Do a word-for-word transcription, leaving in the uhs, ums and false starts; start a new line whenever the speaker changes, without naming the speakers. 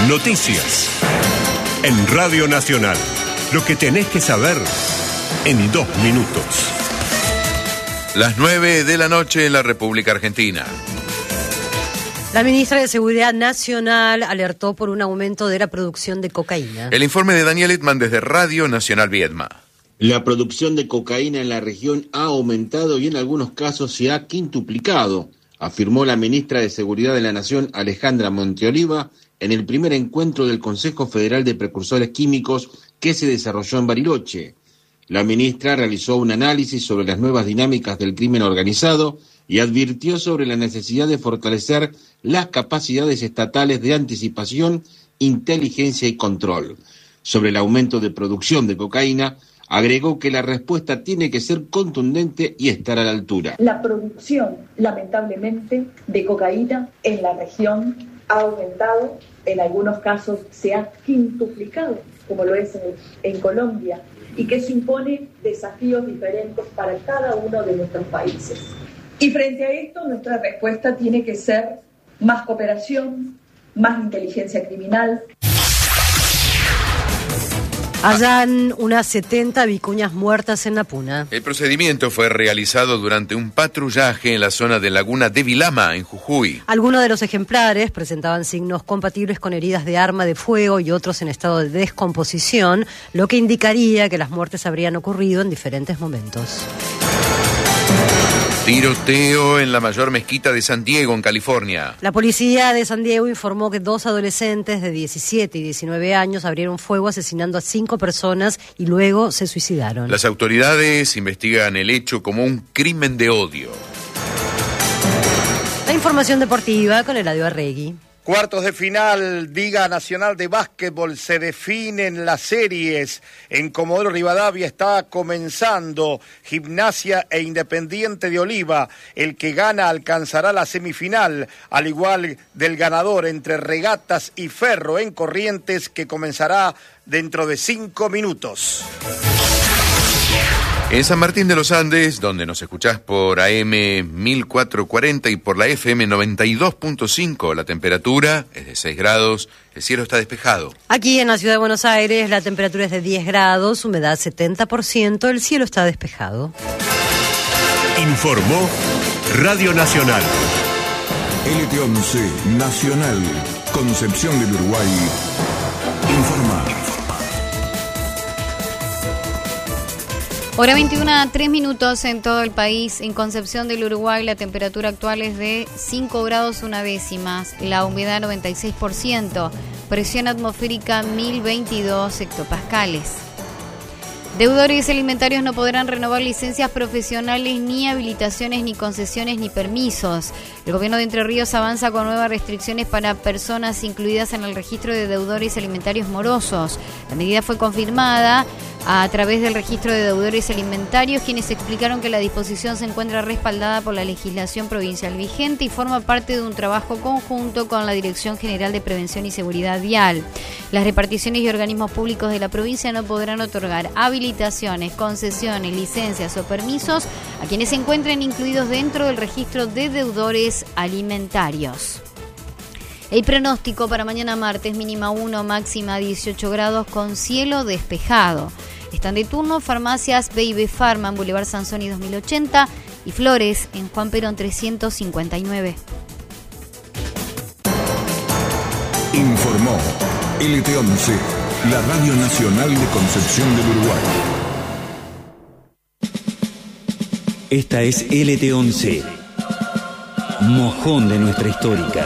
Noticias. En Radio Nacional. Lo que tenés que saber en dos minutos.
Las nueve de la noche en la República Argentina.
La ministra de Seguridad Nacional alertó por un aumento de la producción de cocaína.
El informe de Daniel Edman desde Radio Nacional Viedma.
La producción de cocaína en la región ha aumentado y en algunos casos se ha quintuplicado, afirmó la ministra de Seguridad de la Nación, Alejandra Monteoliva, en el primer encuentro del Consejo Federal de Precursores Químicos que se desarrolló en Bariloche. La ministra realizó un análisis sobre las nuevas dinámicas del crimen organizado y advirtió sobre la necesidad de fortalecer las capacidades estatales de anticipación, inteligencia y control. Sobre el aumento de producción de cocaína, agregó que la respuesta tiene que ser contundente y estar a la altura.
La producción, lamentablemente, de cocaína en la región ha aumentado, en algunos casos se ha quintuplicado, como lo es en, en Colombia, y que eso impone desafíos diferentes para cada uno de nuestros países. Y frente a esto, nuestra respuesta tiene que ser más cooperación, más inteligencia criminal.
Hallan unas setenta vicuñas muertas en la Puna.
El procedimiento fue realizado durante un patrullaje en la zona de Laguna de Vilama, en Jujuy.
Algunos de los ejemplares presentaban signos compatibles con heridas de arma de fuego y otros en estado de descomposición, lo que indicaría que las muertes habrían ocurrido en diferentes momentos.
Tiroteo en la mayor mezquita de San Diego, en California.
La policía de San Diego informó que dos adolescentes de diecisiete y diecinueve años abrieron fuego asesinando a cinco personas y luego se suicidaron.
Las autoridades investigan el hecho como un crimen de odio.
La información deportiva con Eladio Arregui.
Cuartos de final, Liga Nacional de Básquetbol, se definen las series. En Comodoro Rivadavia está comenzando Gimnasia e Independiente de Oliva. El que gana alcanzará la semifinal, al igual del ganador entre Regatas y Ferro en Corrientes, que comenzará dentro de cinco minutos.
En San Martín de los Andes, donde nos escuchás por A M mil cuatrocientos cuarenta y por la F M noventa y dos punto cinco, la temperatura es de seis grados, el cielo está despejado.
Aquí en la ciudad de Buenos Aires la temperatura es de diez grados, humedad setenta por ciento, el cielo está despejado.
Informó Radio Nacional.
L T once Nacional, Concepción del Uruguay, informa.
Hora veintiuna, tres minutos en todo el país. En Concepción del Uruguay la temperatura actual es de cinco grados una décimas, la humedad noventa y seis por ciento, presión atmosférica mil veintidós hectopascales. Deudores alimentarios no podrán renovar licencias profesionales, ni habilitaciones, ni concesiones, ni permisos. El gobierno de Entre Ríos avanza con nuevas restricciones para personas incluidas en el registro de deudores alimentarios morosos. La medida fue confirmada a través del registro de deudores alimentarios, quienes explicaron que la disposición se encuentra respaldada por la legislación provincial vigente y forma parte de un trabajo conjunto con la Dirección General de Prevención y Seguridad Vial. Las reparticiones y organismos públicos de la provincia no podrán otorgar habilitaciones, concesiones, licencias o permisos a quienes se encuentren incluidos dentro del registro de deudores alimentarios. El pronóstico para mañana martes, mínima uno, máxima dieciocho grados con cielo despejado. Están de turno farmacias B y B Pharma en Boulevard Sansoni dos mil ochenta y Flores en Juan Perón trescientos cincuenta y nueve.
Informó L T once, la Radio Nacional de Concepción del Uruguay.
Esta es L T once, mojón de nuestra histórica.